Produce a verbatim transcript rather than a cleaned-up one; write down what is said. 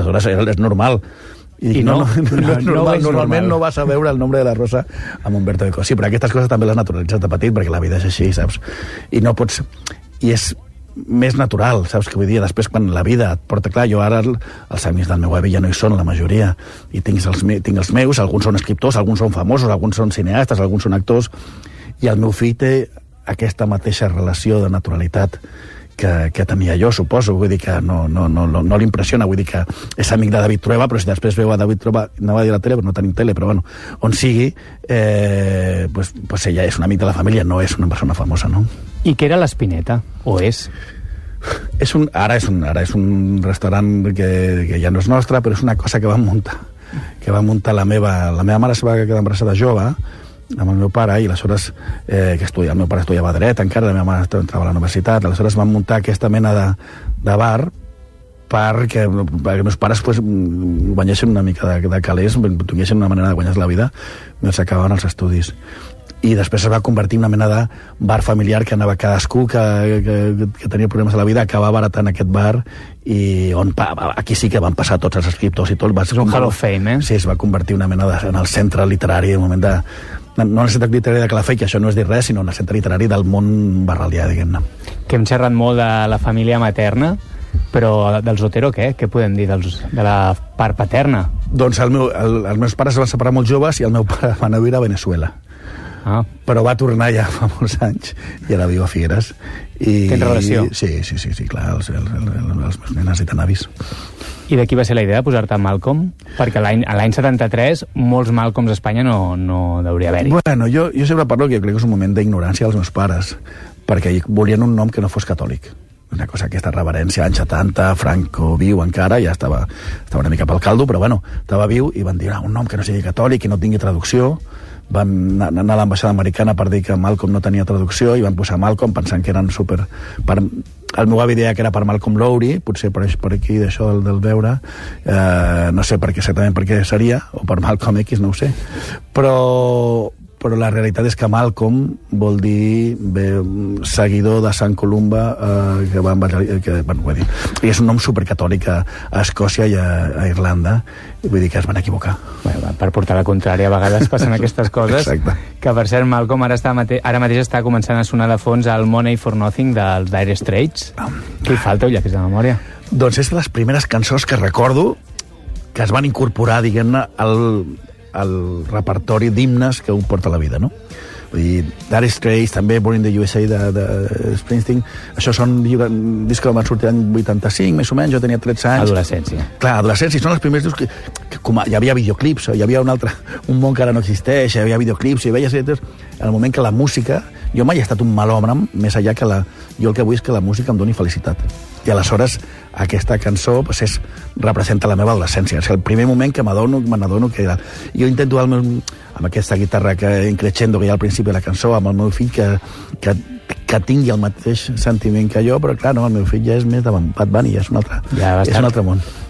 aleshores és normal. I, dic, I no, no, no, no, no, no, no normal, és normalment normal. no vas a veure el nombre de la Rosa amb Humberto Eco. Sí, però aquestes coses també les naturalitzes de petit, perquè la vida és així, saps? I no pots... I és més natural, saps què vull dir? Després, quan la vida et porta clar, jo ara els amics del meu avi ja no hi són, la majoria, i tinc els, tinc els meus, alguns són escriptors, alguns són famosos, alguns són cineastes, alguns són actors, i el meu fill té aquesta mateixa relació de naturalitat que, que tenia jo, suposo. Vull dir que no, no, no, no, no l'impressiona, vull dir que és amic de David Trueba, però si després veu a David Trueba, anava a dir a la tele, però no tenim tele, però bueno, on sigui, eh, pues, pues ella és un amic de la família, no és una persona famosa, no? I què era l'Espineta? O és? És un, ara, és un, ara és un restaurant que, que ja no és nostre, però és una cosa que vam muntar, que va muntar la meva... La meva mare se va quedar embarassada jove, amb el meu pare, i aleshores, eh, que estudia, el meu pare estudiava dret encara, la meva mare entrava a la universitat, aleshores vam muntar aquesta mena de, de bar perquè, perquè els meus pares pues, guanyessin una mica de, de calés, tinguessin una manera de guanyar la vida mentre acabaven els estudis. I després es va convertir en una mena de bar familiar que anava cadascú que, que, que tenia problemes a la vida, acabava baratant aquest bar, i on pa, aquí sí que van passar tots els escriptors i tot. Va ser un Hall of Fame, eh? Sí, es va convertir una mena de, en el centre literari, en un moment de... No en el centre literari de Calafell, que això no és dir res, sinó en el centre literari del món barralià, diguem-ne. Que hem xerrat molt de la família materna, però dels Otero què? Què podem dir dels, de la part paterna? Doncs el meu, el, els meus pares es van separar molt joves i el meu pare va anar a viure a Venezuela. Ah. Però va tornar ja fa molts anys i ara viu a Figueres. I... Tens relació? Sí, sí, sí, sí, clar, els, els, els, els meus nenes i tan avis. I de qui va ser la idea de posar-te Malcolm? Perquè l'any l'any setanta-tres molts Malcolms a Espanya no, no hauria haver-hi. Bueno, jo, jo sempre parlo que jo crec que és un moment d'ignorància dels meus pares, perquè volien un nom que no fos catòlic. Una cosa, aquesta reverència, anys setanta, Franco viu encara, ja estava, estava una mica pel caldo, però bueno, estava viu, i van dir, ah, un nom que no sigui catòlic i no tingui traducció. Van anar a l'ambaixada americana per dir que Malcolm no tenia traducció i van posar Malcolm pensant que eren super... Per... El meu avi deia que era per Malcolm Lowry, potser per, per aquí d'això del, del veure, eh, no sé per què exactament per què seria, o per Malcolm X, no ho sé, però, però la realitat és que Malcolm vol dir bé, seguidor de Sant Columba, eh, que va que, bueno, vull dir, i és un nom supercatòlic a, a Escòcia i a, a Irlanda, i vull dir que es van equivocar. Bueno, per portar la contrària, a vegades passen aquestes coses. Exacte. Que, per cert, Malcolm ara, està mate ara mateix està començant a sonar de fons al Money for Nothing dels Dire Straits. Ah. Què hi falta, llapis de memòria? Doncs és de les primeres cançons que recordo que es van incorporar, diguem-ne, al, al repertori d'himnes que un porta a la vida, no? Vull dir, Dire Straits, també Born in the U S A de, de Springsteen, això són discs que van sortir l'any vuitanta-cinc, més o menys, jo tenia tretze anys. Adolescència. Clar, adolescència, són els primers discs que, que com, hi havia videoclips, hi havia un altre, un món que ara no existeix, hi havia videoclips, i veies, en el moment que la música, jo mai he estat un mal home, més allà que la, jo el que vull és que la música em doni felicitat. I aleshores aquesta cançó pues, és, representa la meva adolescència. És el primer moment que m'adono, me n'adono que era... Jo intento el meu, amb aquesta guitarra que increixendo que hi ha al principi de la cançó, amb el meu fill que, que, que tingui el mateix sentiment que jo, però clar, no, el meu fill ja és més de Bad Bunny, ja és un altre, ja és un altre món.